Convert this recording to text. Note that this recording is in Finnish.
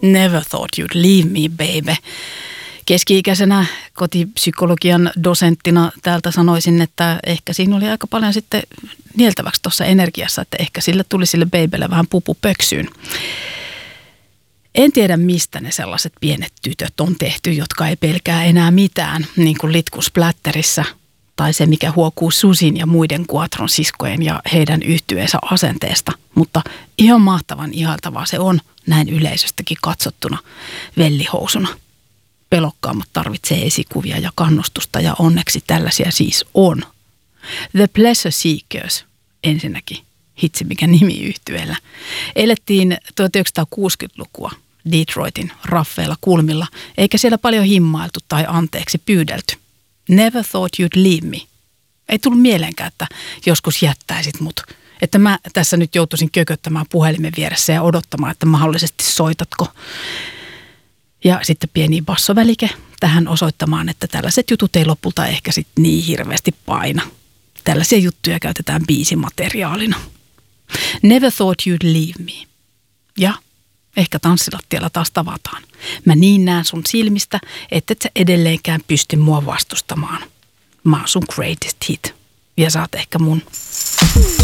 Never thought you'd leave me, baby. Keski-ikäisenä kotipsykologian dosenttina täältä sanoisin, että ehkä siinä oli aika paljon sitten nieltäväksi tuossa energiassa, että ehkä sille tuli sille babylle vähän pupu pöksyyn. En tiedä, mistä ne sellaiset pienet tytöt on tehty, jotka ei pelkää enää mitään, niin kuin Litku Splatterissä tai se, mikä huokuu Susin ja muiden Quatron siskojen ja heidän yhtyeensä asenteesta. Mutta ihan mahtavan ihailtavaa se on näin yleisöstäkin katsottuna vellihousuna. Pelokkaammat tarvitsee esikuvia ja kannustusta ja onneksi tällaisia siis on. The Pleasure Seekers ensinnäkin. Hitsi mikä nimi yhtyeellä. Elettiin 1960-lukua Detroitin raffeilla kulmilla, eikä siellä paljon himmailtu tai anteeksi pyydelty. Never thought you'd leave me. Ei tullut mieleenkään, että joskus jättäisit mut. Että mä tässä nyt joutuisin kököttämään puhelimen vieressä ja odottamaan, että mahdollisesti soitatko. Ja sitten pieni bassovälike tähän osoittamaan, että tällaiset jutut ei lopulta ehkä sitten niin hirveästi paina. Tällaisia juttuja käytetään biisimateriaalina. Never thought you'd leave me. Ja ehkä tanssilattialla taas tavataan. Mä niin näen sun silmistä, että et sä edelleenkään pysty mua vastustamaan. Mä oon sun greatest hit. Ja sä oot ehkä mun.